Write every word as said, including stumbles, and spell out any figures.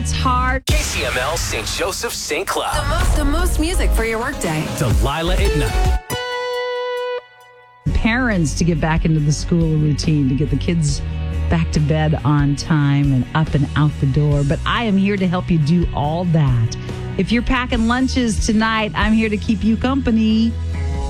it's hard. K C M L Saint Joseph, Saint Cloud. The most, the most music for your workday. Delilah at night. Parents to get back into the school routine, to get the kids back to bed on time and up and out the door. But I am here to help you do all that. If you're packing lunches tonight, I'm here to keep you company.